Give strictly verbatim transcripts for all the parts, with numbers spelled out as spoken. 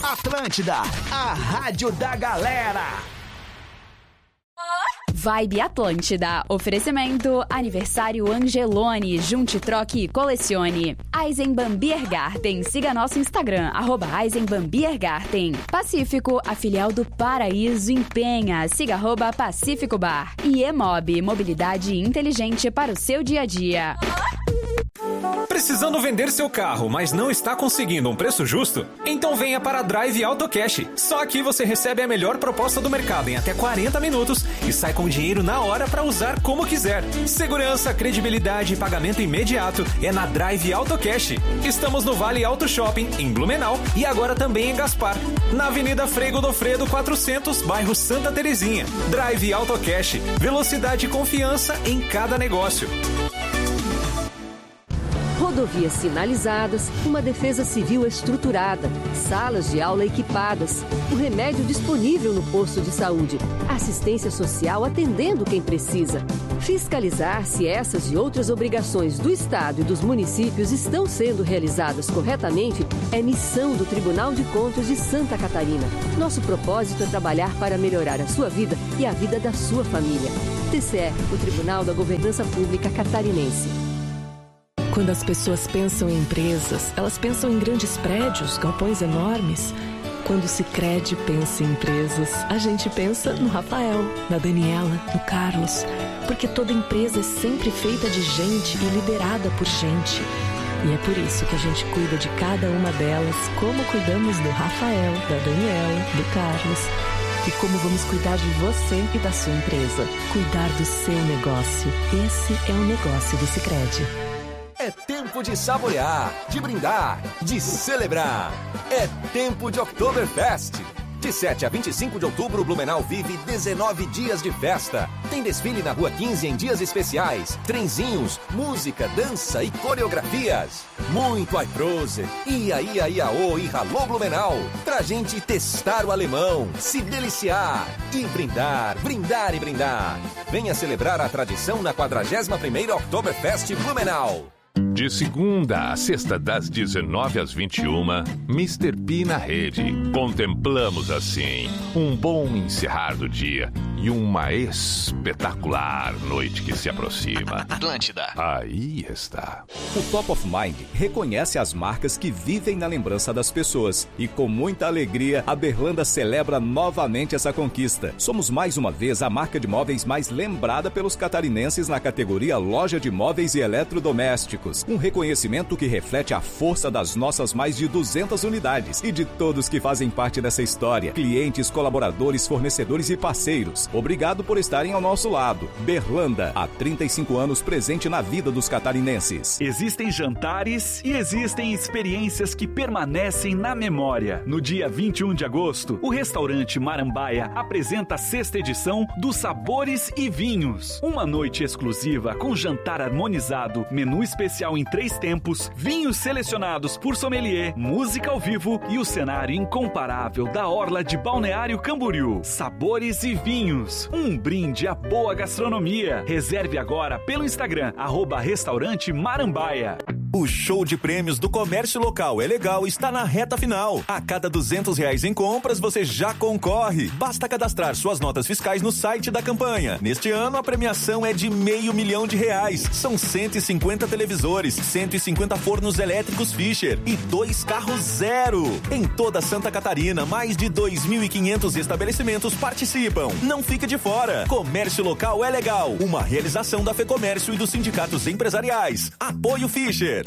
Atlântida, a rádio da galera. Vibe Atlântida. Oferecimento aniversário Angelone. Junte, troque e colecione. Eisenbahn Biergarten. Siga nosso Instagram, arroba Eisenbahn Biergarten. Pacífico, a filial do Paraíso em Penha. Siga arroba Pacífico Bar. E Emob, mobilidade inteligente para o seu dia a dia. Precisando vender seu carro, mas não está conseguindo um preço justo? Então venha para a Drive Auto Cash. Só aqui você recebe a melhor proposta do mercado em até quarenta minutos e sai com dinheiro na hora para usar como quiser. Segurança, credibilidade e pagamento imediato é na Drive Auto Cash. Estamos no Vale Auto Shopping, em Blumenau, e agora também em Gaspar, na Avenida Frei Godofredo quatrocentos, bairro Santa Terezinha. Drive Auto Cash. Velocidade e confiança em cada negócio. Rodovias sinalizadas, uma defesa civil estruturada, salas de aula equipadas, o remédio disponível no posto de saúde, assistência social atendendo quem precisa. Fiscalizar se essas e outras obrigações do Estado e dos municípios estão sendo realizadas corretamente é missão do Tribunal de Contas de Santa Catarina. Nosso propósito é trabalhar para melhorar a sua vida e a vida da sua família. T C E, o Tribunal da Governança Pública Catarinense. Quando as pessoas pensam em empresas, elas pensam em grandes prédios, galpões enormes. Quando o Sicredi pensa em empresas, a gente pensa no Rafael, na Daniela, no Carlos. Porque toda empresa é sempre feita de gente e liderada por gente. E é por isso que a gente cuida de cada uma delas, como cuidamos do Rafael, da Daniela, do Carlos. E como vamos cuidar de você e da sua empresa. Cuidar do seu negócio. Esse é o negócio do Sicredi. É tempo de saborear, de brindar, de celebrar. É tempo de Oktoberfest. De sete a vinte e cinco de outubro, Blumenau vive dezenove dias de festa. Tem desfile na Rua quinze em dias especiais, trenzinhos, música, dança e coreografias. Muito Aiprose, Ia Ia Iaô e Ralô Blumenau. Pra gente testar o alemão, se deliciar e brindar, brindar e brindar. Venha celebrar a tradição na quadragésima primeira Oktoberfest Blumenau. De segunda a sexta, das dezenove às vinte e uma, mister P na rede. Contemplamos assim um bom encerrar do dia e uma espetacular noite que se aproxima. Atlântida. Aí está. O Top of Mind reconhece as marcas que vivem na lembrança das pessoas. E com muita alegria, a Berlanda celebra novamente essa conquista. Somos mais uma vez a marca de móveis mais lembrada pelos catarinenses na categoria Loja de Móveis e Eletrodomésticos. Um reconhecimento que reflete a força das nossas mais de duzentas unidades e de todos que fazem parte dessa história. Clientes, colaboradores, fornecedores e parceiros. Obrigado por estarem ao nosso lado. Berlanda, há trinta e cinco anos presente na vida dos catarinenses. Existem jantares e existem experiências que permanecem na memória. No dia vinte e um de agosto, o restaurante Marambaia apresenta a sexta edição dos Sabores e Vinhos. Uma noite exclusiva com jantar harmonizado, menu especial em três tempos, vinhos selecionados por sommelier, música ao vivo e o cenário incomparável da orla de Balneário Camboriú. Sabores e Vinhos. Um brinde à boa gastronomia. Reserve agora pelo Instagram, arroba restaurante Marambaia. O show de prêmios do comércio local é legal, está na reta final. A cada duzentos reais em compras, você já concorre. Basta cadastrar suas notas fiscais no site da campanha. Neste ano, a premiação é de meio milhão de reais. São cento e cinquenta televisores, cento e cinquenta fornos elétricos Fischer e dois carros zero. Em toda Santa Catarina, mais de dois mil e quinhentos estabelecimentos participam. Não fique de fora. Comércio local é legal. Uma realização da FEComércio e dos sindicatos empresariais. Apoio Fischer.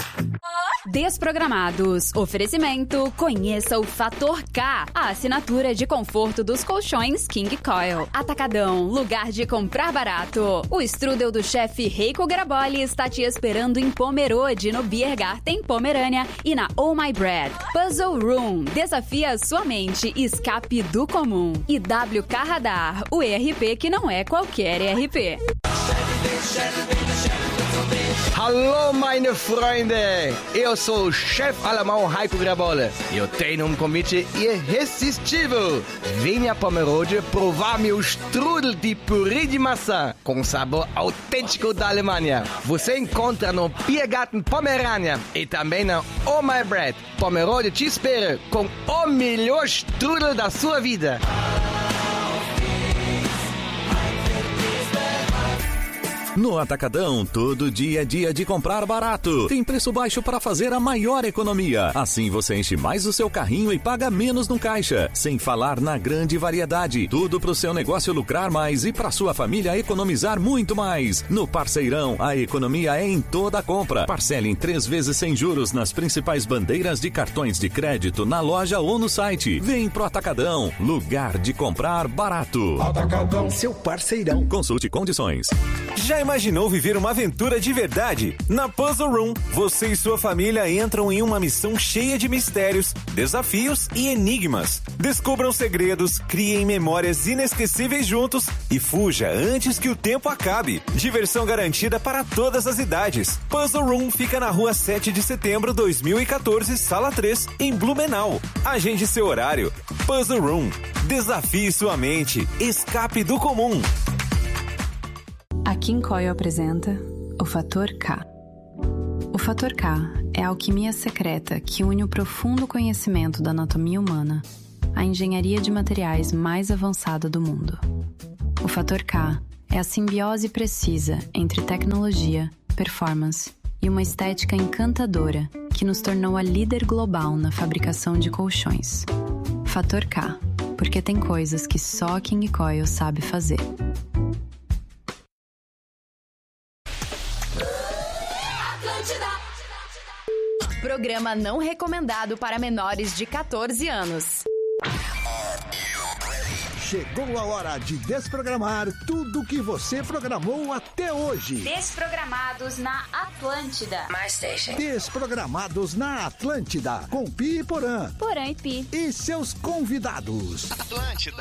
Desprogramados. Oferecimento. Conheça o Fator K. A assinatura de conforto dos colchões King Coil. Atacadão. Lugar de comprar barato. O strudel do chefe Reiko Graboli está te esperando em Pomerode, no Biergarten Pomerânia e na Oh My Bread. Puzzle Room. Desafia a sua mente. Escape do comum. E W K Radar. O E R P que não é qualquer E R P. Hallo, meine Freunde! Eu sou o chefe alemão Heiko Grabolle e eu tenho um convite irresistível. Venha para Pomerode provar meu strudel de purê de maçã com sabor autêntico da Alemanha. Você encontra no Biergarten Pomerania e também na Oh My Bread. Pomerode te espera com o melhor strudel da sua vida. No Atacadão, todo dia é dia de comprar barato. Tem preço baixo para fazer a maior economia. Assim você enche mais o seu carrinho e paga menos no caixa. Sem falar na grande variedade. Tudo para o seu negócio lucrar mais e para sua família economizar muito mais. No Parceirão, a economia é em toda a compra. Parcele em três vezes sem juros nas principais bandeiras de cartões de crédito na loja ou no site. Vem pro Atacadão, lugar de comprar barato. Atacadão, seu parceirão. Consulte condições. Já imaginou viver uma aventura de verdade? Na Puzzle Room, você e sua família entram em uma missão cheia de mistérios, desafios e enigmas. Descubram segredos, criem memórias inesquecíveis juntos e fuja antes que o tempo acabe. Diversão garantida para todas as idades. Puzzle Room fica na rua sete de setembro, dois mil e quatorze, sala três, em Blumenau. Agende seu horário. Puzzle Room. Desafie sua mente. Escape do comum. A Kinkoio apresenta o Fator K. O Fator K é a alquimia secreta que une o profundo conhecimento da anatomia humana à engenharia de materiais mais avançada do mundo. O Fator K é a simbiose precisa entre tecnologia, performance e uma estética encantadora que nos tornou a líder global na fabricação de colchões. Fator K, porque tem coisas que só a Kinkoio sabe fazer. Programa não recomendado para menores de catorze anos. Chegou a hora de desprogramar tudo que você programou até hoje. Desprogramados na Atlântida. My Station. Desprogramados na Atlântida, com Pi e Porã. Porã e Pi. E seus convidados. Atlântida.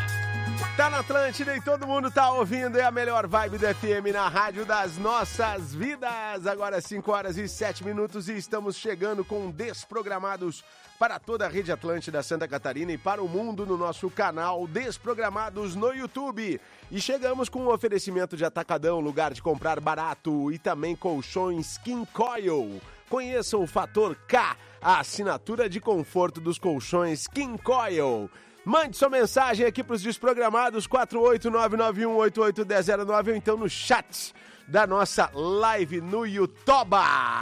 Tá na Atlântida e todo mundo tá ouvindo. É a melhor vibe do F M na rádio das nossas vidas. Agora cinco horas e sete minutos e estamos chegando com Desprogramados para toda a rede Atlântida Santa Catarina e para o mundo no nosso canal Desprogramados no YouTube. E chegamos com um oferecimento de Atacadão, lugar de comprar barato, e também colchões Kinkoio. Conheça o Fator K, a assinatura de conforto dos colchões Kinkoio. Mande sua mensagem aqui para os desprogramados, quatro oito nove nove um oito oito um zero zero nove, ou então no chat da nossa live no YouTube.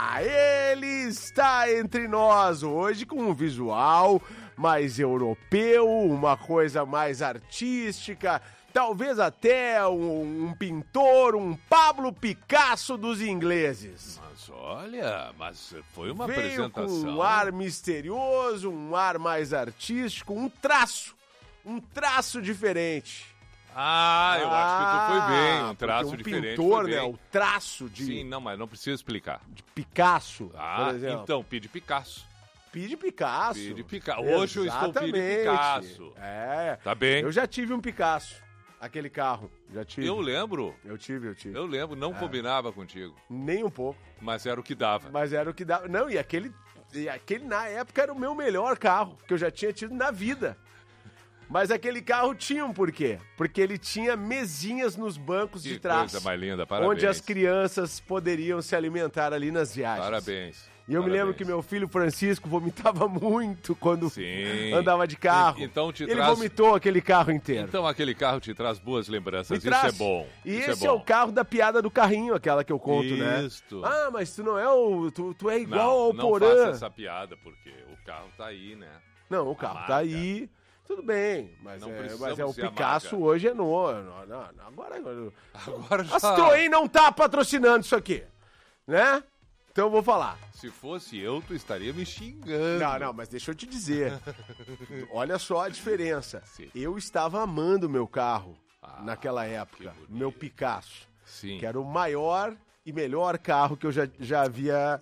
Ele está entre nós hoje com um visual mais europeu, uma coisa mais artística, talvez até um, um pintor, um Pablo Picasso dos ingleses. Mas olha, mas foi uma Veio apresentação. Com um ar misterioso, um ar mais artístico, um traço, um traço diferente. Ah, eu ah, acho que tu foi bem, um traço um diferente. Pintor, foi né? bem. O traço de. Sim, não, mas não precisa explicar. De Picasso, ah, por exemplo. Então, Pi de Picasso. Pi de Picasso. Pi de Picasso. Hoje eu estou Pi de Picasso. É. Tá bem. Eu já tive um Picasso. Aquele carro, já tive. Eu lembro. Eu tive, eu tive. Eu lembro, não é. combinava contigo. Nem um pouco. Mas era o que dava. Mas era o que dava. Não, e aquele, e aquele na época era o meu melhor carro, que eu já tinha tido na vida. Mas aquele carro tinha um porquê. Porque ele tinha mesinhas nos bancos que de trás. Coisa mais linda, parabéns. Onde as crianças poderiam se alimentar ali nas viagens. Parabéns. E eu Parabéns. me lembro que meu filho Francisco vomitava muito quando Sim. andava de carro. E, então te Ele traz... vomitou aquele carro inteiro. Então aquele carro te traz boas lembranças, Me isso traz. é bom. E isso esse é, é, bom. o carro da piada do carrinho, aquela que eu conto, Isto. né? Ah, mas tu não é o... Tu, tu é igual não, ao não Porã. Não faça essa piada, porque o carro tá aí, né? Não, o carro tá aí... Tudo bem, mas, não é, mas é o ser Picasso amarga. hoje é novo. Não, não, não, agora, agora, agora já... A Citroën não tá patrocinando isso aqui, né? Então eu vou falar. Se fosse eu, tu estaria me xingando. Não, não, mas deixa eu te dizer. Olha só a diferença. Sim. Eu estava amando meu carro ah, naquela época, meu Picasso. Sim. Que era o maior e melhor carro que eu já, já havia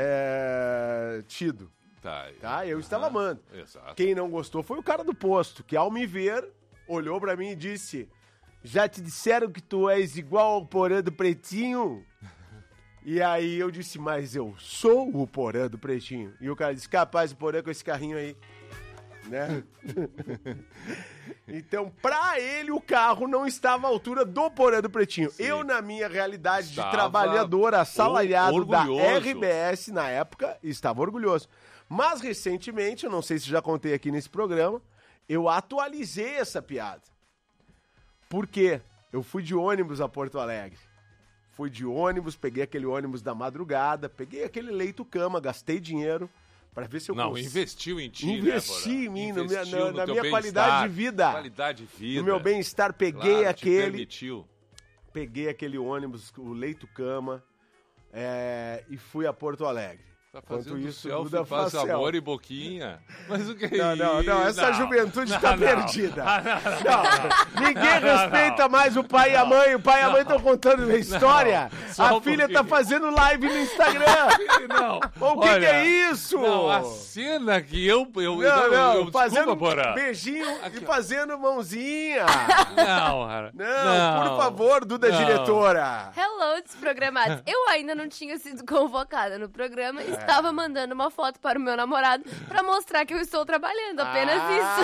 é, tido. Tá, tá? Eu estava ah, amando. Exato. Quem não gostou foi o cara do posto, que ao me ver, olhou pra mim e disse: já te disseram que tu és igual ao Porã do Pretinho? E aí eu disse, mas eu sou o Porã do Pretinho. E o cara disse, capaz, o Porã com esse carrinho aí. Né? Então, pra ele, o carro não estava à altura do Porã do Pretinho. Sim. Eu, na minha realidade estava de trabalhador assalariado da R B S na época, estava orgulhoso. Mas, recentemente, eu não sei se já contei aqui nesse programa, eu atualizei essa piada. Por quê? Eu fui de ônibus a Porto Alegre. Fui de ônibus, peguei aquele ônibus da madrugada, peguei aquele leito-cama, gastei dinheiro pra ver se eu Não, consigo. investiu em ti, Investi né, em mim, no minha, Investiu na, no na teu minha qualidade de vida. Qualidade de vida. No meu bem-estar, peguei Claro, te aquele... permitiu. Peguei aquele ônibus, o leito-cama, é, e fui a Porto Alegre. Tá fazendo Enquanto isso, selfie, Duda faz faz amor selfie. e boquinha. Mas o que é Não, não, isso? não, essa Não. juventude Não, tá não. perdida. Ah, não, Não, ninguém não, respeita não. mais o pai e a mãe. O pai e a mãe estão contando a história. Não, só A um filha tá pouquinho. fazendo live no Instagram. Não. O que, Olha, que é isso? Não, a cena que eu... eu Não, eu, não, eu, fazendo desculpa, Porã. beijinho Aqui, e fazendo mãozinha. Não, cara. Não, Não. por favor, Duda Não. diretora. Hello, desprogramados. Eu ainda não tinha sido convocada no programa e estava mandando uma foto para o meu namorado para mostrar que eu estou trabalhando. Apenas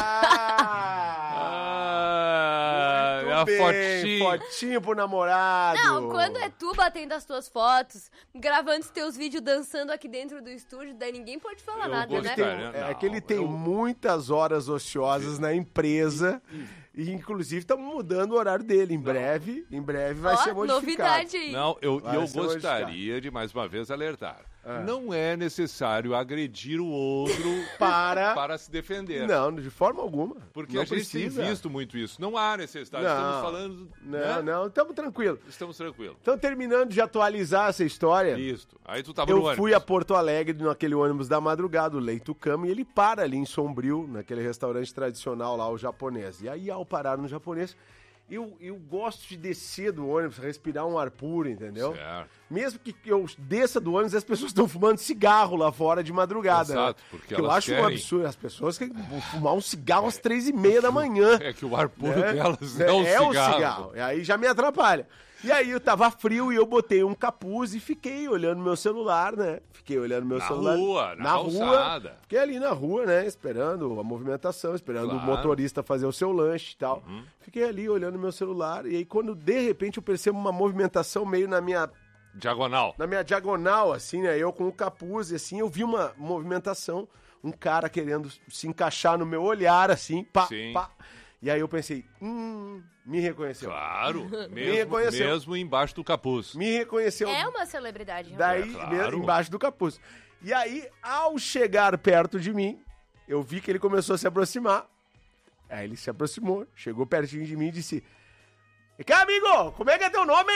Ah, Muito a bem, fotinho. fotinho pro namorado. isso. Não, quando é tu batendo as tuas fotos, gravando os teus vídeos, dançando aqui dentro do estúdio, daí ninguém pode falar Eu nada, né? gostaria. É Não, que ele tem eu- muitas horas ociosas na empresa e, inclusive, estamos mudando o horário dele. Em breve, em breve vai Ó, ser modificado. novidade aí. Não, eu, Vai eu ser gostaria de, mais uma vez, alertar. Ah. Não é necessário agredir o outro Para- para se defender. Não, de forma alguma. Porque Não a gente precisa. tem visto muito isso. Não há necessidade. Não. Estamos falando... Não, né? não, estamos tranquilos. Estamos tranquilos. Então, terminando de atualizar essa história, Isso. Aí tu tava no eu ônibus. fui a Porto Alegre naquele ônibus da madrugada, o Leito Cama, e ele para ali em Sombrio, naquele restaurante tradicional lá, o japonês. E aí, ao parar no japonês, eu, eu gosto de descer do ônibus, respirar um ar puro, entendeu? Certo. Mesmo que eu desça do ônibus, as pessoas estão fumando cigarro lá fora de madrugada. Exato, né? porque Que eu elas acho um querem. absurdo. As pessoas que vão fumar um cigarro às três e meia da manhã. É que o ar puro né? delas é, o É o cigarro. cigarro. E aí já me atrapalha. E aí eu tava frio e eu botei um capuz e fiquei olhando meu celular, né? Fiquei olhando meu Na celular. rua, na rua. calçada. Fiquei ali na rua, né? Esperando a movimentação, esperando Claro. o motorista fazer o seu lanche e tal. Uhum. Fiquei ali olhando meu celular e aí quando de repente eu percebo uma movimentação meio na minha Diagonal. na minha diagonal, assim, né? Eu com o capuz, e assim, eu vi uma movimentação, um cara querendo se encaixar no meu olhar, assim, pá, Sim. pá. E aí eu pensei, hum, me reconheceu. Claro. Me Mesmo, reconheceu. mesmo embaixo do capuz. Me reconheceu. É uma celebridade. Daí, É, claro. me- embaixo do capuz. E aí, ao chegar perto de mim, eu vi que ele começou a se aproximar. Aí ele se aproximou, chegou pertinho de mim e disse, "E cá, amigo, como é que é teu nome?"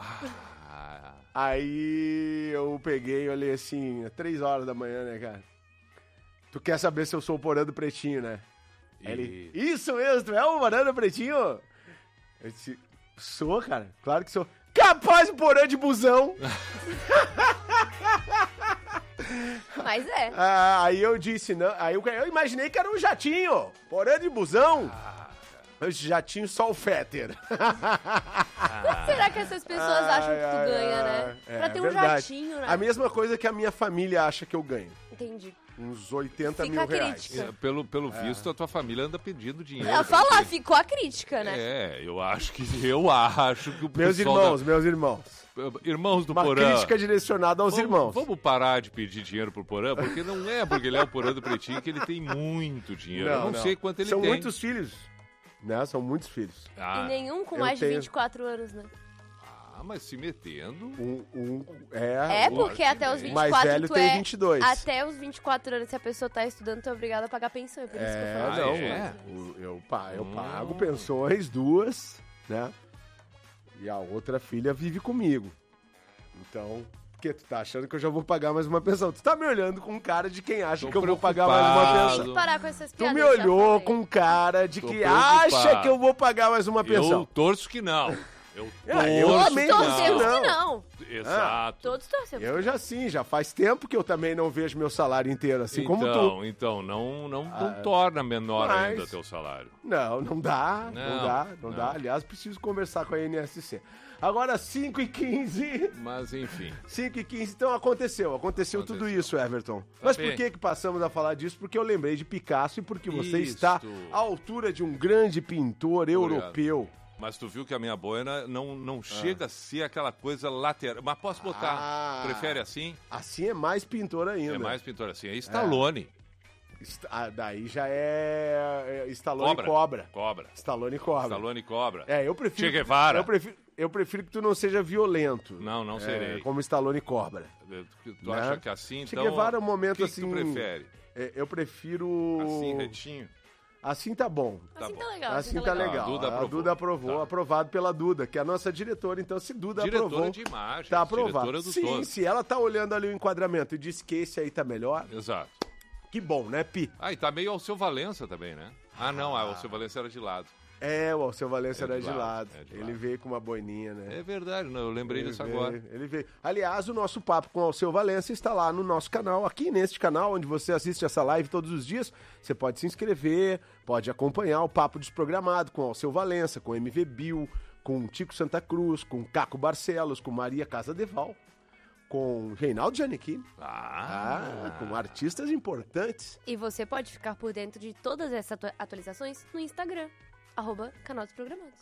Ah, Aí eu peguei e olhei assim, três horas da manhã, né, cara? Tu quer saber se eu sou o Porã do Pretinho, né? Aí ele, isso mesmo, tu é o Porã do Pretinho? Eu disse, sou, cara, claro que sou. Capaz o Porã de busão! Mas é. Ah, aí eu disse, não, aí eu, eu imaginei que era um jatinho, Porã de busão. Eu disse, jatinho só o Féter. Quanto será que essas pessoas acham que tu Ai, ganha, ai, né? é, pra ter um verdade. jatinho, né? A mesma coisa que a minha família acha que eu ganho. Entendi. Uns oitenta Fica mil a reais. crítica. é, pelo pelo visto, a tua família anda pedindo dinheiro. Ela pra falar, ti. ficou a crítica, né? É, eu acho que eu acho que o Meus pessoal irmãos, da- meus irmãos. irmãos do Uma Porã. crítica direcionada aos vamos, irmãos. Vamos parar de pedir dinheiro pro Porã, porque não é porque ele é o Porã do Pretinho que ele tem muito dinheiro. eu não, sei quanto ele São tem. muitos filhos. Né? São muitos filhos. Ah, E nenhum com eu mais de tenho- vinte e quatro anos, né? ah, mas se metendo. Um, um, é, É o- porque até os o vinte e mais quatro velho tu tem é... vinte e dois. Até os vinte e quatro anos, se a pessoa tá estudando, tu é obrigado a pagar pensão. É por isso que eu É, falo. não. é? o- Eu, pa- eu Hum. pago pensões, duas, né? E a outra filha vive comigo. Então, porque tu tá achando que eu já vou pagar mais uma pensão. Tu tá me olhando com cara de quem acha Tô que eu vou pagar mais uma preocupado. pensão. Tem que parar com essas Tu piadas. me já olhou falei. com cara de Tô que preocupado. acha que eu vou pagar mais uma Eu pensão. torço que não. Eu É, eu torço também que torço não. Torcemos não. que não. Exato. Ah, todos torcemos. Eu já sim, já faz tempo que eu também não vejo meu salário inteiro, assim então, como tu. Então, não, não, não Ah, torna menor mas- ainda teu salário. Não, não dá, não, Não, dá, não, não. dá. Aliás, preciso conversar com a N S C. Agora, cinco e quinze. Mas, enfim. cinco e quinze, então aconteceu, aconteceu, tudo isso, Everton. Mas por bem. que que passamos a falar disso? Porque eu lembrei de Picasso e porque você Isto. está à altura de um grande pintor europeu. Mas tu viu que a minha boina não, não chega a ser aquela coisa lateral. Mas posso botar? Ah. Prefere assim? Assim é mais pintor ainda. É mais pintor assim. É Stallone. Est- ah, daí já é, é Stallone Cobra. Cobra. Cobra. Stallone Cobra. Stallone Cobra. É, eu prefiro. Che Guevara. Eu prefiro, eu prefiro que tu não seja violento. Não, não É, serei. como Stallone Cobra. Tu, tu Né? acha que assim, Che então... Guevara é um momento o que assim. que tu prefere? é, eu prefiro. Assim, retinho? Assim tá bom. Assim tá legal. Assim tá legal. Ah, a Duda a aprovou. Duda aprovou, Tá. aprovado pela Duda, que é a nossa diretora. Então, se Duda Diretora aprovou, de imagens, tá aprovado. diretora do Sim, todo. se ela tá olhando ali o enquadramento e disse que esse aí tá melhor, Exato. que bom, né, Pi? Ah, e tá meio Alceu Valença também, né? Ah, não, ah, o Alceu Valença era de lado. É, o Alceu Valença É era de de lado, lado. é de Ele lado. veio com uma boininha, né? É verdade, não, eu lembrei Ele disso veio, agora. Ele veio. Aliás, o nosso papo com o Alceu Valença está lá no nosso canal, aqui neste canal, onde você assiste essa live todos os dias. Você pode se inscrever, pode acompanhar o Papo Desprogramado com o Alceu Valença, com o M V Bill, com o Tico Santa Cruz, com o Caco Barcelos, com Maria Casadeval, com Reinaldo Giannichini. Ah. Ah, com artistas importantes. E você pode ficar por dentro de todas essas atu- atualizações no Instagram, arroba Canal dos Programados.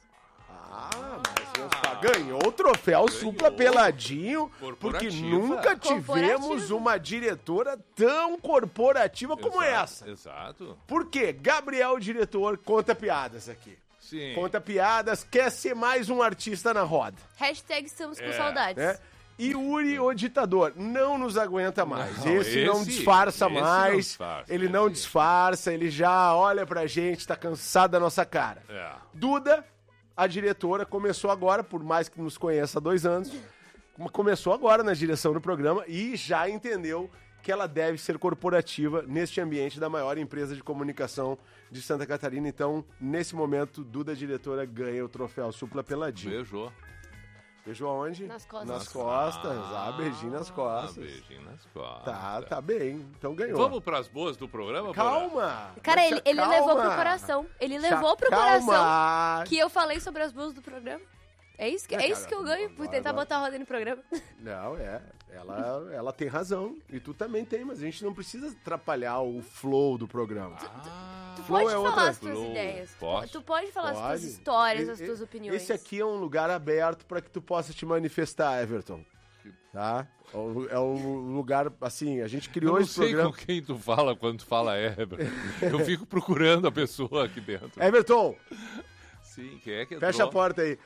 Ah, mas você ganhou o troféu Supla Peladinho, porque Corporativa. nunca tivemos Corporativa. uma diretora tão corporativa como Exato, essa. Exato. Por quê? Gabriel, diretor, conta piadas aqui. Sim. Conta piadas, quer ser mais um artista na roda. Hashtag estamos com É, saudades. Né? E Yuri, o ditador, não nos aguenta mais. Não, esse, não esse- disfarça esse não mais. disfarça, ele esse- não disfarça, ele já olha pra gente, tá cansado da nossa cara. É. Duda, a diretora, começou agora, por mais que nos conheça há dois anos, começou agora na direção do programa e já entendeu que ela deve ser corporativa neste ambiente da maior empresa de comunicação de Santa Catarina. Então, nesse momento, Duda, diretora, ganha o troféu Supla Peladinho. Beijou. Beijou aonde? Nas costas. Nas costas. Ah, beijinho nas costas. Beijinho nas costas. Tá, tá bem. Então ganhou. Vamos pras boas do programa? Calma. Cara, Mas ele, ele calma. levou pro coração. Ele levou pro Calma. coração que eu falei sobre as boas do programa. É isso que, É, é isso cara, que eu ganho por tentar agora- botar a roda no programa. Não, é. Ela, ela tem razão. E tu também tem, mas a gente não precisa atrapalhar o flow do programa. Tu Flow pode é falar outra- as tuas Flow. ideias. Posso? Tu pode falar as tuas Pode. histórias, E- as tuas e- opiniões. Esse aqui é um lugar aberto para que tu possa te manifestar, Everton. Tá? É um- É um lugar, assim, a gente Eu criou não esse sei programa. com quem tu fala quando tu fala Everton. Eu fico procurando a pessoa aqui dentro. Everton, Sim, quem é que entrou? fecha a porta aí.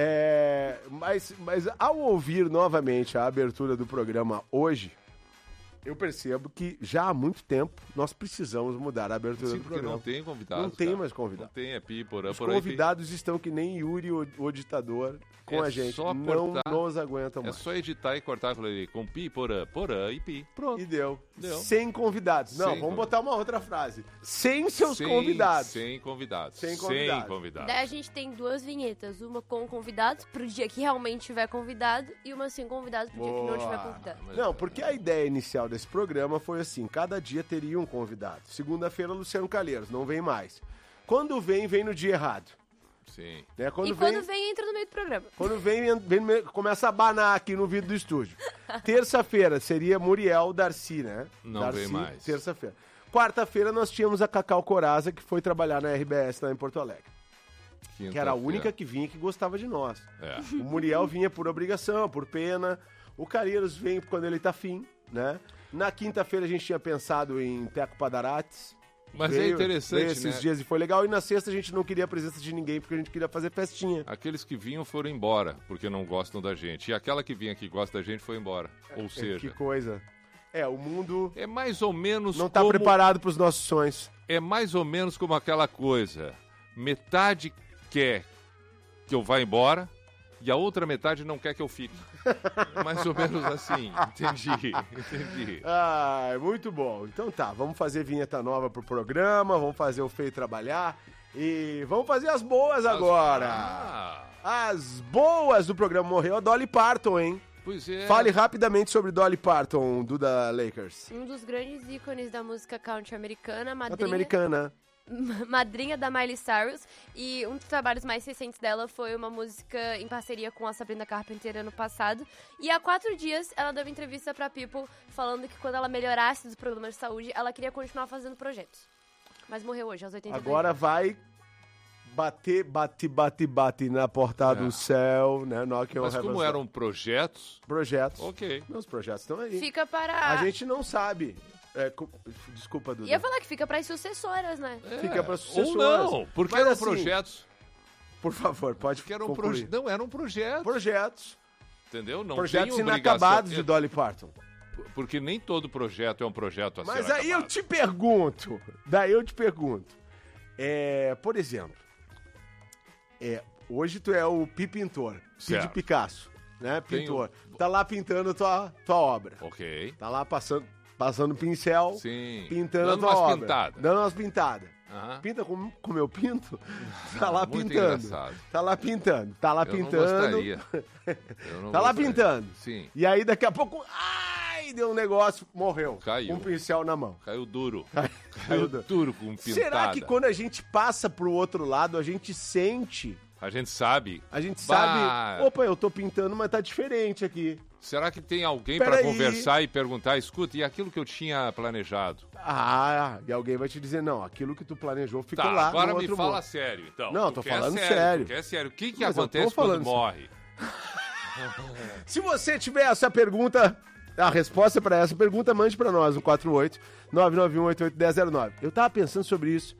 É, mas, mas ao ouvir novamente a abertura do programa hoje, eu percebo que já há muito tempo nós precisamos mudar a abertura Sim, do porque programa. não tem convidados. Não tem cara. mais convidado. Não tem, é pi, porã, Os porã e pi. convidados estão que nem Yuri, o, o ditador, com É a gente. só Não cortar. nos aguentam É mais. só editar e cortar aquilo ali com pi, porã, porã e pi. Pronto. E deu. Deu. Sem convidados. Não, Sem vamos convidados. botar uma outra frase. Sem seus Sem- convidados. Sem convidados. Sem convidados. Sem convidados. Daí a gente tem duas vinhetas, uma com convidados, pro dia que realmente tiver convidado, e uma sem convidados, pro dia que não Boa. tiver convidado. Não, porque a ideia inicial desse programa foi assim: cada dia teria um convidado. Segunda-feira, Luciano Calheiros, não vem mais. Quando vem, vem no dia errado. Sim. Né? Quando e vem, quando vem, entra no meio do programa. Quando vem, vem no meio- começa a abanar aqui no vídeo do estúdio. Terça-feira seria Muriel Darcy, né? Não Darcy, vem mais. Terça-feira. Quarta-feira nós tínhamos a Cacau Coraza, que foi trabalhar na R B S lá em Porto Alegre. Que era a Quinta-feira. única que vinha que gostava de nós. É. O Muriel vinha por obrigação, por pena. O Calheiros vem quando ele tá afim, né? Na quinta-feira a gente tinha pensado em Teco Padarates. Mas é interessante, veio esses né? dias e foi legal. E na sexta a gente não queria a presença de ninguém, porque a gente queria fazer festinha. Aqueles que vinham foram embora, porque não gostam da gente. E aquela que vinha que gosta da gente foi embora. Ou É, seja, que coisa. É, o mundo é mais ou menos não tá como... preparado para os nossos sonhos. É mais ou menos como aquela coisa. Metade quer que eu vá embora e a outra metade não quer que eu fique. É mais ou menos assim. Entendi, entendi. Ah, muito bom. Então tá, vamos fazer vinheta nova pro programa, vamos fazer o Feio trabalhar e vamos fazer as boas agora. Ah, As boas do programa. Morreu a Dolly Parton, hein? Pois é. Fale rapidamente sobre Dolly Parton, Duda Lakers. Um dos grandes ícones da música country americana, madrinha... Norte-americana. madrinha da Miley Cyrus, e um dos trabalhos mais recentes dela foi uma música em parceria com a Sabrina Carpenter ano passado, e há quatro dias ela deu uma entrevista pra People falando que quando ela melhorasse dos problemas de saúde, ela queria continuar fazendo projetos. Mas morreu hoje, aos oitenta e dois. Agora vai bater, bate, bate, bate na portada É. do céu, né? Knocking on Mas como Heaven's eram projetos... Projetos. Ok. Meus projetos estão aí. Fica para... A gente não sabe. É, cu- desculpa, Duda. Ia falar que fica para as sucessoras, né? Fica para Ou sucessoras. não, porque Mas, eram assim, projetos. Por favor, pode Porque eram concluir. proje- Não, eram projetos. Projetos. Entendeu? Não Projetos tem inacabados de obrigação. Dolly Parton. Porque nem todo projeto é um projeto a Mas ser aí eu acabado. te pergunto, daí eu te pergunto, é, por exemplo, é, hoje tu é o Pipintor, Cid Certo. Picasso, né, Tenho- pintor, tá lá pintando tua, tua obra, Ok. tá lá passando, passando pincel, Sim. pintando Dando a tua umas obra, pintadas. dando umas pintadas. Aham. Pinta como, como eu pinto? Tá lá Muito pintando. engraçado. Tá lá pintando. Tá lá Eu não pintando. gostaria. Eu não tá lá gostaria. pintando. Sim. E aí daqui a pouco, ai, deu um negócio, morreu. Caiu. Com um pincel na mão. Caiu duro. Caiu Caiu duro. duro com pintada. Será que quando a gente passa pro outro lado, a gente sente, A gente sabe. a gente Bah, sabe, opa, eu tô pintando, mas tá diferente aqui. Será que tem alguém Pera para aí. conversar e perguntar, escuta, e aquilo que eu tinha planejado? Ah, e alguém vai te dizer, não, aquilo que tu planejou ficou Tá, lá agora no me outro fala mundo. sério, então. Não, Tu tô quer falando sério. sério. Tu quer sério. O que, que Mas eu tô acontece falando quando morre? Se você tiver essa pergunta, a resposta para essa pergunta, mande para nós no quatro oito nove nove um oito oito um zero zero nove. Eu tava pensando sobre isso,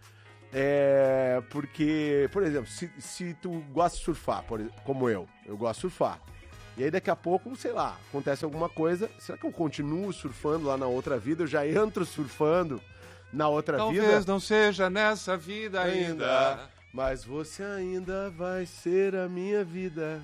é, porque, por exemplo, se, se tu gosta de surfar, por, ex- como eu, eu gosto de surfar, e aí daqui a pouco, sei lá, acontece alguma coisa, será que eu continuo surfando lá na outra vida? Eu já entro surfando na outra Talvez vida? não seja nessa vida ainda. Mas você ainda vai ser a minha vida.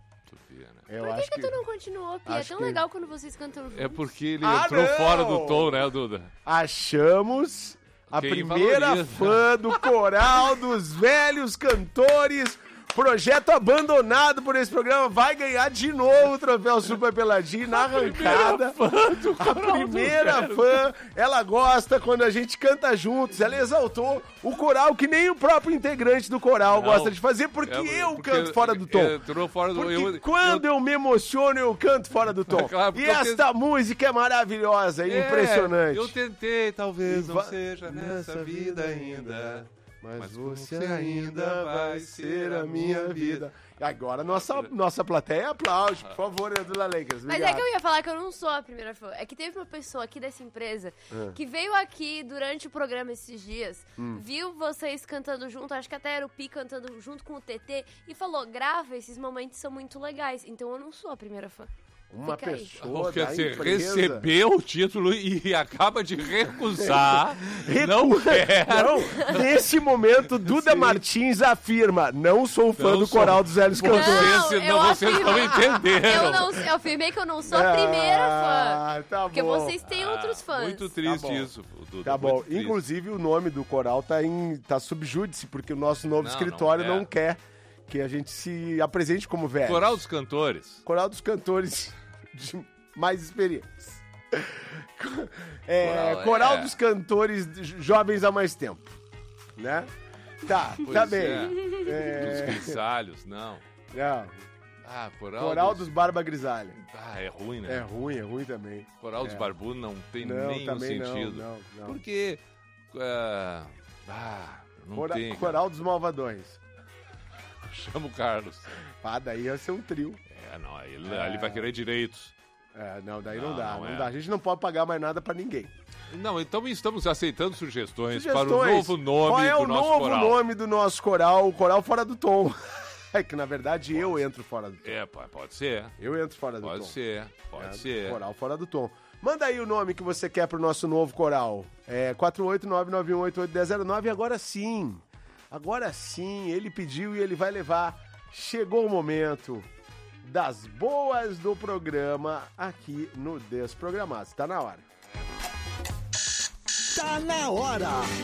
Eu Por que, acho que tu não continuou, Pia? É acho tão que- legal quando vocês cantam juntos. É porque ele Ah, entrou não! fora do tom, né, Duda? Achamos a Quem primeira valoriza. fã do coral dos velhos cantores. Projeto abandonado por esse programa vai ganhar de novo o troféu Super Peladinho na arrancada. A primeira fã, ela gosta quando a gente canta juntos. Ela exaltou o coral que nem o próprio integrante do coral Não, gosta de fazer, porque é, eu porque canto fora do tom. Entrou fora do... Porque eu- quando eu, me emociono, eu canto fora do tom. Claro, e porque eu esta música é maravilhosa, É, impressionante. Eu tentei, talvez E não va- seja nessa vida ainda. Mas, Mas você você ainda vai ser a minha vida. E agora nossa, nossa plateia aplaude, por favor, Duda Lakers. Mas é que eu ia falar que eu não sou a primeira fã. É que teve uma pessoa aqui dessa empresa Ah. que veio aqui durante o programa esses dias, Hum. viu vocês cantando junto, acho que até era o Pi cantando junto com o T T, e falou, grava, esses momentos são muito legais. Então eu não sou a primeira fã. Uma Fica aí. pessoa Quer da dizer, empresa. recebeu o título e acaba de recusar. não quer. Não, nesse momento, Duda Martins afirma, não sou fã Não do sou. coral dos velhos Vocês, cantores. não, eu vocês afirmo- não entenderam. Eu, não, eu afirmei que eu não sou a primeira Ah, fã. tá Porque bom. vocês têm outros fãs. Muito triste Tá bom. isso, Duda. Tá bom, muito triste. inclusive o nome do coral tá, em, tá subjúdice, porque o nosso novo Não, escritório não não, quer. quer que a gente se apresente como velho. Coral dos Cantores. Coral dos cantores de mais experientes. É, Coral, coral é. dos cantores de jovens há mais tempo, né? Tá, Pois tá bem. é. É, Dos grisalhos, não. não, Ah, coral, coral dos... dos Barba Grisalha. Ah, é ruim, né? É ruim, é ruim também. Coral dos É. Barbudos não tem Não, nenhum também não, sentido. não, não. Porque... é, Ah, não Cora- tem. cara. coral dos Malvadões. Chama o Carlos. Ah, daí ia ser um trio. É, não, aí ele, É. aí ele vai querer direitos. É, não, daí não, Não, dá, não não, é. dá. A gente não pode pagar mais nada pra ninguém. Não, então estamos aceitando sugestões, Sugestões. para o novo nome Qual é do o nosso novo coral. nome do nosso coral? O coral fora do tom. É que, na verdade, eu entro fora do tom. É, pô, pode ser. Eu entro fora do Pode tom. ser, pode É, ser. Coral fora do tom. Manda aí o nome que você quer pro nosso novo coral. É quatro oito nove nove um oito oito um zero zero nove. Agora sim. Agora sim. Ele pediu e ele vai levar. Chegou o momento das boas do programa aqui no Desprogramados. Tá na hora. Tá na hora.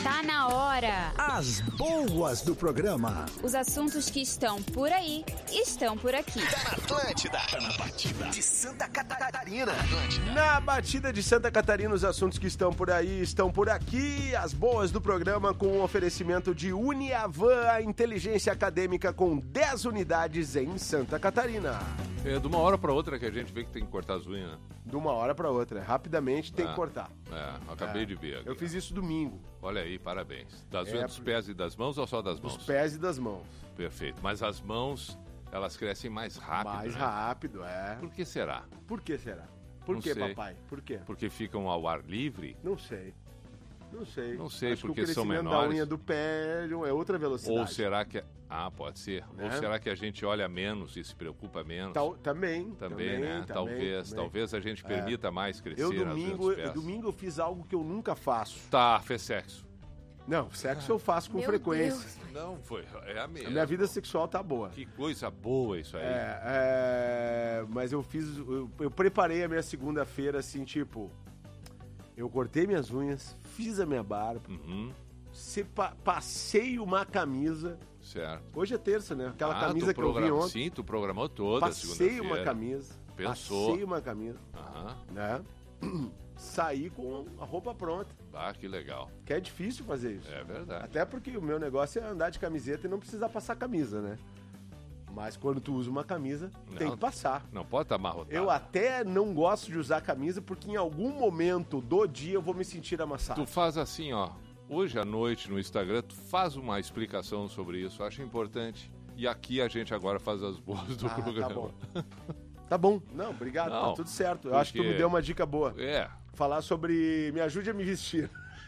Tá na hora. As boas do programa. Os assuntos que estão por aí, estão por aqui. Tá na Atlântida. Tá na batida de Santa Catarina. Atlântida. Na batida de Santa Catarina, os assuntos que estão por aí, estão por aqui. As boas do programa com o oferecimento de Uniavan, a inteligência acadêmica com dez unidades em Santa Catarina. É de uma hora pra outra que a gente vê que tem que cortar as unhas, né? De uma hora pra outra. Rapidamente tem Ah, que cortar. É, acabei É. de ver aqui. Eu fiz isso domingo. Olha aí, parabéns. Das É, unhas dos pés e das mãos ou só das mãos? Dos pés e das mãos. Perfeito. Mas as mãos, elas crescem mais rápido, Mais né? rápido, é. Por que será? Por que será? Por Não que, sei. papai? Por quê? Porque ficam ao ar livre? Não sei. Não sei. Não sei, Acho porque que o são crescimento menores. da unha do pé é outra velocidade. Ou será que... Ah, pode ser. Né? Ou será que a gente olha menos e se preocupa menos? Tal- também, Também, também, né? também, talvez, também. talvez a gente É. permita mais crescer Eu as unhas domingo, dos pés. domingo eu fiz algo que eu nunca faço. Tá, fez sexo. Não, sexo eu faço com Meu frequência. Deus. Não, foi. É a mesma. A minha vida sexual tá boa. Que coisa boa isso aí. É, é, mas eu fiz, eu, eu preparei a minha segunda-feira assim, tipo, eu cortei minhas unhas, fiz a minha barba, Uhum, sepa- passei uma camisa. certo. Hoje é terça, né? Aquela Ah, camisa tu que eu vi programa- ontem. Sim, tu programou toda a Passei segunda-feira. uma camisa. Pensou. Passei uma camisa, Aham. né? Saí com a roupa pronta. Ah, que legal. Que é difícil fazer isso. É verdade. Até porque o meu negócio é andar de camiseta e não precisar passar camisa, né? Mas quando tu usa uma camisa, tem Não. que passar. Não pode estar amarrotado. Eu até não gosto de usar camisa porque em algum momento do dia eu vou me sentir amassado. Tu faz assim, ó. Hoje à noite no Instagram, tu faz uma explicação sobre isso. Eu acho importante. E aqui a gente agora faz as boas do Ah, tá programa. bom. Tá bom. Não, obrigado. Não, tá tudo certo. Eu acho que tu porque- me deu uma dica boa. É. Falar sobre me ajude a me vestir.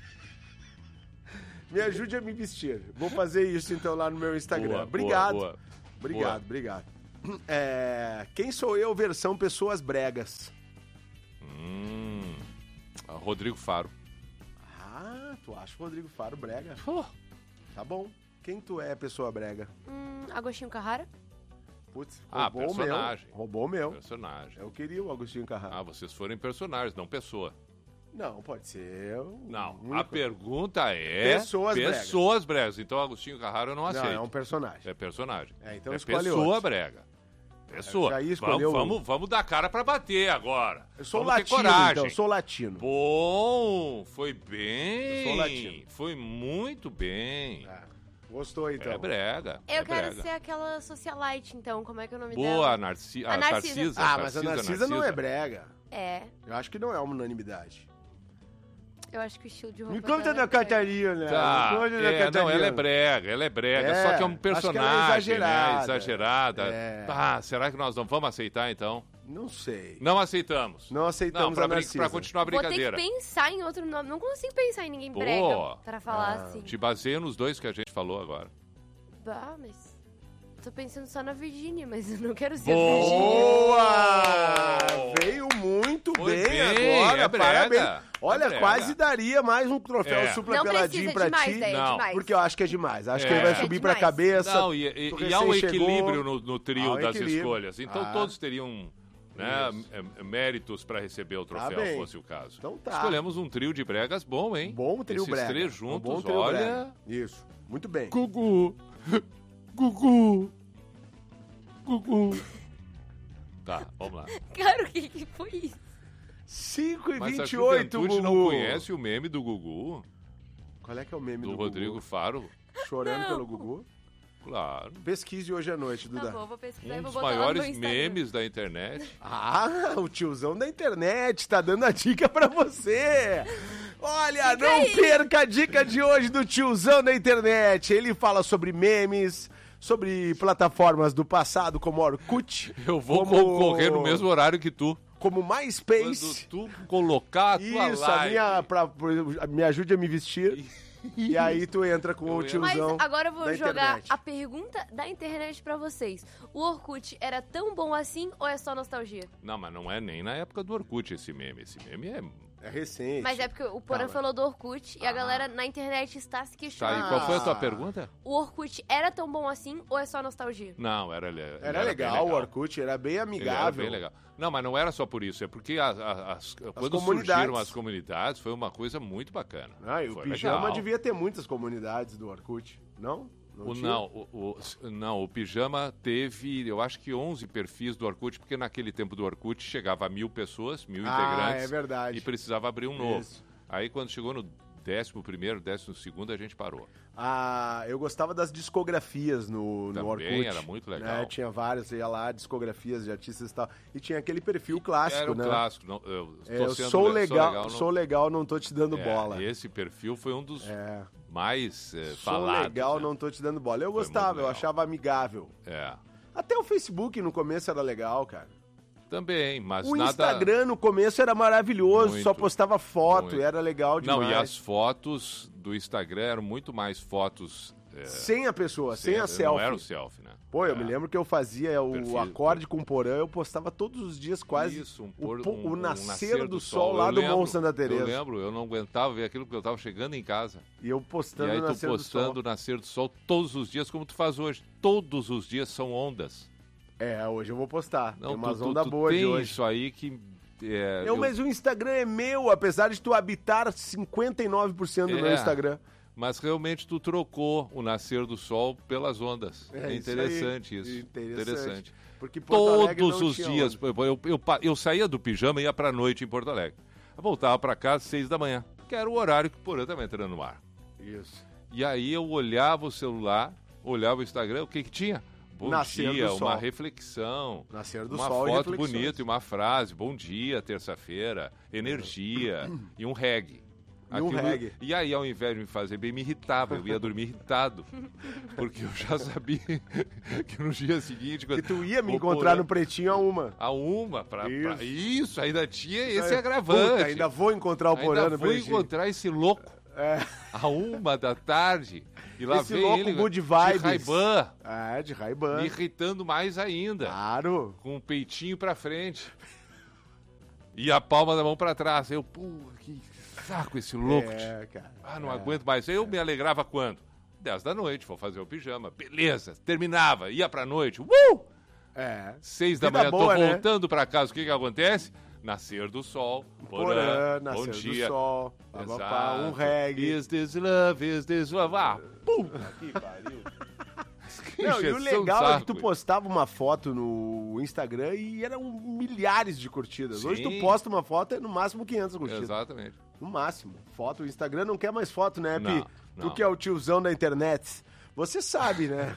Me ajude a me vestir. Vou fazer isso então lá no meu Instagram. Boa, obrigado. boa, boa. Obrigado, Boa. obrigado. É, quem sou eu, versão pessoas bregas? Hum. Ah, Rodrigo Faro. Ah, tu acha o Rodrigo Faro brega? Oh. Tá bom. Quem tu é, pessoa brega? Hum, Agostinho Carrara? Putz, Ah, roubou o meu. personagem. Roubou o meu. Personagem. Eu queria o Agostinho Carrara. Ah, vocês forem personagens, não pessoa. Não, pode ser. um Não, único. a pergunta é... Pessoas bregas. Pessoas bregas. Então, Agostinho Carrara eu não aceito. Não, é um personagem. É personagem. É, então é escolhe pessoa outro. brega. Pessoa. Já ia escolher vamos, um. vamos, vamos dar cara pra bater agora. Eu sou vamos ter latino, coragem. então. Sou latino. Bom, foi bem. Eu sou latino. Foi muito bem. É, gostou, então. É brega. Eu é quero brega. ser aquela socialite, então. Como é que é o nome Boa, dela? Narci... A a Narcisa. Narcisa. Ah, mas a Narcisa não é brega. É. Eu acho que não é uma unanimidade. Eu acho que o estilo de roupa Me conta dela da é brega. Catarina. Tá, Me conta da é, não, Catarina. ela é brega, ela é brega, É, só que é um acho que ela é personagem, né? exagerada. Exagerada. É. Ah, será que nós não vamos aceitar, então? Não sei. Não aceitamos. Não aceitamos Não, pra, a brin- Narcisa. pra continuar a Vou ter brincadeira. que pensar em outro nome. Não consigo pensar em ninguém Boa. brega pra falar Ah. assim. Te baseia nos dois que a gente falou agora. Bah, mas... Tô pensando só na Virgínia, mas eu não quero ser a Virgínia. Boa! Veio muito Foi bem, bem, agora, é brega, parabéns. Olha, é brega. quase daria mais um troféu É. supla Não peladinho precisa pra demais, ti. é Não. demais. Porque eu acho que é demais. Acho É. que ele vai É subir pra demais. cabeça. Não, e, e- tu e há um recém chegou. equilíbrio no, no trio Há um das equilíbrio. escolhas. Então Ah. todos teriam né, Isso. é- é- méritos para receber o Tá troféu, bem. fosse o caso. Então tá. Escolhemos um trio de bregas bom, hein? Bom trio Esses brega. três Um juntos, bom trio olha... brega. Isso. Muito bem. Gugu. Gugu. Gugu. Tá, vamos lá. Cara, o que, que foi isso? cinco e Mas a vinte e oito, juventude Gugu. não conhece o meme do Gugu? Qual é que é o meme Do, do, Rodrigo Gugu? Faro? Chorando Não. pelo Gugu? Claro. Pesquise hoje à noite, Tá Duda. bom, vou pesquisar e Um vou dos botar lá no meu maiores Instagram. memes da internet. Ah, o tiozão da internet tá dando a dica pra você. Olha, Fica não aí. perca a dica de hoje do tiozão da internet. Ele fala sobre memes, sobre plataformas do passado como Orkut, Eu vou Como- concorrer no mesmo horário que tu. como Quando MySpace. tu colocar a tua Isso, a live. minha, pra, pra- me ajude a me vestir. E aí tu entra com Eu o entro. Mas tiozão agora eu vou da jogar internet. a pergunta da internet pra vocês. O Orkut era tão bom assim ou é só nostalgia? Não, mas não é nem na época do Orkut esse meme. Esse meme é, É recente. Mas é porque o Porã Tá, falou do Orkut e a Ah. galera na internet está se Tá, questionando. e qual foi a tua pergunta? O Orkut era tão bom assim ou é só nostalgia? Não, era, ele Era, era bem legal, o Orkut era bem Ele era amigável. bem legal. Não, mas não era só por isso, é porque as, as- quando comunidades. surgiram as comunidades foi uma coisa muito bacana. Ah, e o Foi Pijama legal. devia ter muitas comunidades do Orkut, não? O, tinha? não, o, o- não, o Pijama teve, eu acho que onze perfis do Orkut, porque naquele tempo do Orkut chegava a mil pessoas, mil Ah, integrantes. é verdade. E precisava abrir um novo. Isso. Aí quando chegou no décimo primeiro, décimo segundo, a gente parou. Ah, eu gostava das discografias no, no Também Orkut. era muito legal. Né? Tinha várias, ia lá, discografias de artistas e tal. E tinha aquele perfil clássico, Era um né? clássico. Não, eu É, tô eu sendo sou le- legal, sou legal, não... não tô te dando É, bola. Esse perfil foi um dos É. mais é, Sou falados. legal, né? não tô te dando bola. Eu Foi gostava, muito eu legal. achava amigável. É. Até o Facebook no começo era legal, cara. Também, mas O nada... Instagram no começo era maravilhoso, Muito, só postava foto muito. e era legal demais. Não, e as fotos do Instagram eram muito mais fotos... é, Sem a pessoa, sem, a não selfie. era o selfie, né? Pô, eu É. me lembro que eu fazia o Perfil. acorde com o Porã, eu postava todos os dias quase Isso, um o, pôr- po- um- o um nascer, do, sol, Eu lá do lembro, Morro Santa Teresa. Eu lembro, eu não aguentava ver aquilo porque eu tava chegando em casa. E eu postando E aí o tu nascer postando do o nascer do sol todos os dias, como tu faz hoje. Todos os dias são ondas. sol. É, hoje eu vou postar. Não, Tem umas tu, tu, ondas tu boas de tem hoje. isso aí que... É, Eu, mas o Instagram é meu, apesar de tu habitar cinquenta e nove por cento do É. meu Instagram. Mas realmente tu trocou o nascer do sol pelas ondas. É, É, isso interessante aí. isso. Interessante. Porque Porto Alegre Todos não os tinha dias. onda. Eu, eu, eu, pa- eu saía do pijama e ia pra noite em Porto Alegre. Eu voltava pra casa às seis da manhã, que era o horário que o Porã estava entrando no ar. Isso. E aí eu olhava o celular, olhava o Instagram, o que que tinha? Bom Nascer dia, do uma sol. reflexão, Nascer do uma sol e foto reflexões. bonita e uma frase, bom dia, terça-feira, energia e um reggae. E um reggae. E aí, ao invés de me fazer bem, me irritava, eu ia dormir irritado, porque eu já sabia que no dia seguinte... Que tu ia me o encontrar Porã- no Pretinho a uma. A uma, pra Isso. pra- isso, ainda tinha esse É, agravante. puta, ainda vou encontrar o Porã Ainda no vou Pretinho. encontrar esse louco É. a uma da tarde. E lá Esse vem louco ele good de vibes. Ray-Ban, É, de Ray-Ban. me irritando mais ainda. Claro. Com o peitinho pra frente. E a palma da mão pra trás. Eu, pô, que saco esse louco. É, cara. Ah, não é. aguento mais. Eu me alegrava quando? dez da noite, vou fazer o pijama. Beleza, terminava, ia pra noite. Uh! É. seis da Vida manhã, boa, tô né? voltando pra casa. O que que acontece? Nascer do sol. Porã, Porã, nascer bom do dia. sol. Pá, pá, pá, um Exato. reggae. Is this love, is this love? Ah, pum! Que pariu. Que Não, e o encheção de legal é que tu saco. postava uma foto no Instagram e eram milhares de curtidas. Hoje tu Sim. posta uma foto, é no máximo quinhentas curtidas. Exatamente. No máximo. Foto, o Instagram não quer mais foto, né, Pi? Não, Tu não. que é o tiozão da internet. Você sabe, né?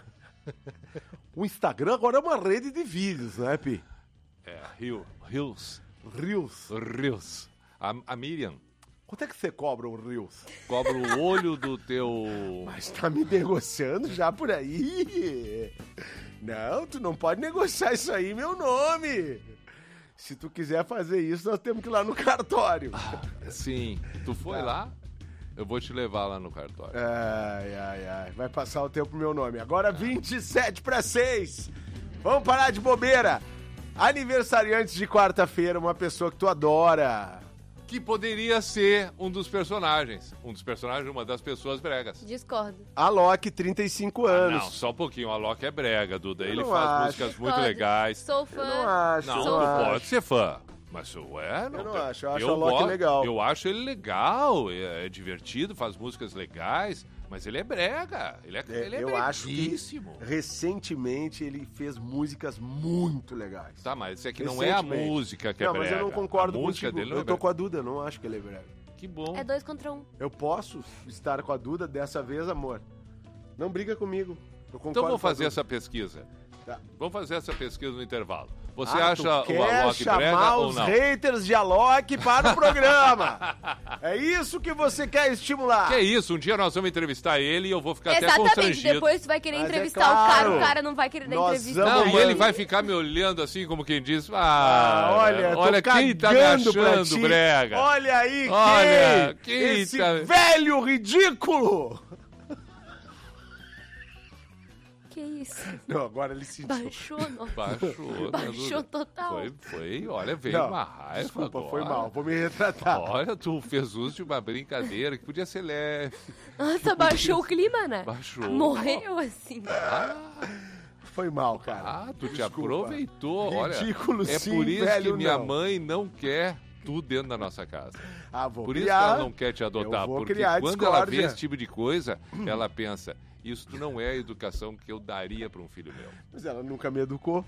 O Instagram agora é uma rede de vídeos, né, Pi? É, Rio, Rios. Reels. Rios. A, a Miriam Quanto é que você cobra um Reels? cobra o olho do teu... Mas tá me negociando já por aí? Não, tu não pode negociar isso aí, meu nome. Se tu quiser fazer isso, nós temos que ir lá no cartório. Sim, tu foi Tá. lá? Eu vou te levar lá no cartório. Ai, ai, ai. Vai passar o tempo pro meu nome. Agora vinte e sete para seis. Vamos parar de bobeira. Aniversariantes de quarta-feira, uma pessoa que tu adora. Que poderia ser um dos personagens. Um dos personagens, uma das pessoas bregas. Discordo. Alok, trinta e cinco anos. Não, só um pouquinho. O Alok é brega, Duda. Eu Ele não faz acho. músicas muito Discordo. legais. Sou fã. Eu não acho, Não, eu tu não pode acho. ser fã. Mas ué, não Eu não tem- acho, eu acho o Alok gosto- legal. Eu acho ele legal, é, é divertido, faz músicas legais, mas ele é brega. Ele é, É, ele é eu acho que breguíssimo. recentemente ele fez músicas muito legais. Tá, mas isso aqui não é a Recentemente. música que não, é brega. mas eu não concordo a música contigo. dele não Eu é tô brega. com a Duda, eu não acho que ele é brega. Que bom. É dois contra um. Eu posso estar com a Duda dessa vez, amor. Não briga comigo. Eu concordo Então vamos com a fazer Duda. essa pesquisa. Tá. Vamos fazer essa pesquisa no intervalo. Você Ah, acha tu o quer Alok chamar brega ou os não? haters de Alok para o programa. É isso que você quer estimular. Que é isso, um dia nós vamos entrevistar ele e eu vou ficar até Exatamente. constrangido. Depois tu vai querer Mas é entrevistar claro. o cara, o cara não vai querer dar Nós entrevista. vamos- Não, e mano. ele vai ficar me olhando assim como quem diz, ah, Ah, olha, tô olha quem tá me cagando pra achando ti. brega. Olha aí, Olha, quem? quem Esse tá- velho ridículo. Que isso? Não, agora ele sentiu. Baixou, não. Baixou. Baixou total. Foi, foi, olha, veio Não, uma raiva desculpa, agora. foi mal, vou me retratar. Olha, tu fez uso de uma brincadeira que podia ser leve. Nossa, baixou o clima, né? Baixou. Morreu, assim. Ah, Foi mal, cara. ah tu te Desculpa. aproveitou. Ridículo, Olha, é sim, por isso velho, que minha não. mãe não quer tu dentro da nossa casa. Ah, vou Por criar. isso que ela não quer te adotar. Eu vou Porque criar quando ela vê discórdia. esse tipo de coisa, ela pensa, isso não é a educação que eu daria para um filho meu. Mas ela nunca me educou.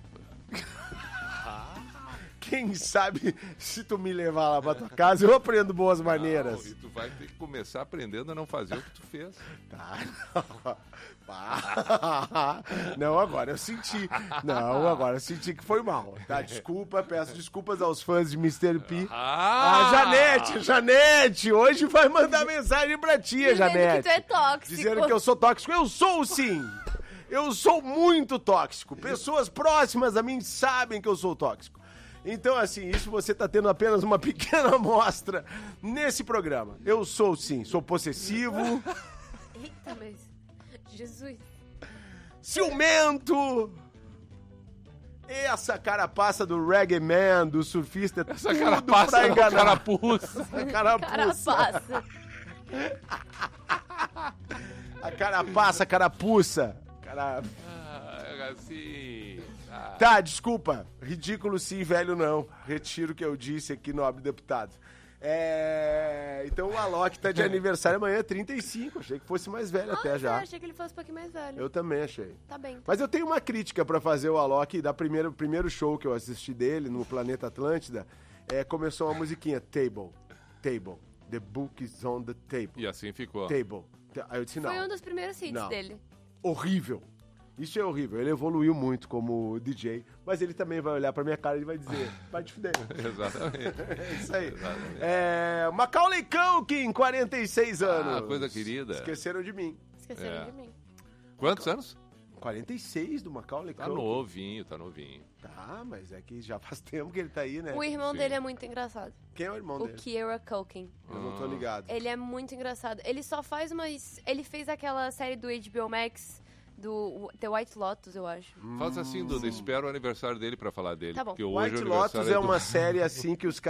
Quem sabe se tu me levar lá pra tua casa, eu aprendo boas maneiras. Não, e tu vai ter que começar aprendendo a não fazer o que tu fez. Tá, não. Ah, não, agora eu senti. Não, agora eu senti que foi mal. Tá, desculpa, peço desculpas aos fãs de mister P. Ah, Ah, Janete, Janete, hoje vai mandar mensagem pra tia, Dizendo Janete. que tu é tóxico. Dizendo que eu sou tóxico. Eu sou sim. Eu sou muito tóxico. Pessoas próximas a mim sabem que eu sou tóxico. Então, assim, isso você tá tendo apenas uma pequena amostra nesse programa. Eu sou sim, sou possessivo, Eita, mas... Jesus. ciumento. Essa carapaça do reggae man, do surfista, é Essa tudo carapaça pra não, enganar. carapuça. A carapuça. Carapaça. A carapaça, carapuça. Cara... Ah, assim... Ah. Tá, desculpa. Ridículo sim, velho não. Retiro o que eu disse aqui, nobre deputado. É... Então o Alok tá de aniversário amanhã, trinta e cinco. Achei que fosse mais velho até Nossa, já. eu achei que ele fosse um pouquinho mais velho. Eu também achei. Tá bem. Mas eu tenho uma crítica pra fazer o Alok da primeira, primeiro show que eu assisti dele no Planeta Atlântida. É, começou uma musiquinha, Table, Table, The Book is on the Table. E assim ficou. Table. Aí eu disse não. Foi um dos primeiros hits Não. dele. Horrível. Isso é horrível. Ele evoluiu muito como D J, mas ele também vai olhar pra minha cara e vai dizer, vai te fuder. Exatamente. É isso aí. Exatamente. É, Macaulay Culkin, quarenta e seis anos. Ah, coisa querida. Esqueceram de mim. Esqueceram É. de mim. Quantos anos? quarenta e seis do Macaulay Tá Culkin. novinho, tá novinho. Tá, mas é que já faz tempo que ele tá aí, né? O irmão Sim. dele é muito engraçado. Quem é o irmão O dele? Kieran Culkin. Eu não tô ligado. Ele é muito engraçado. Ele só faz umas... Ele fez aquela série do H B O Max, do The White Lotus, eu acho. Faz assim, Duda, espera o aniversário dele pra falar dele. Tá bom. Porque hoje White o aniversário Lotus é do- uma série assim que os caras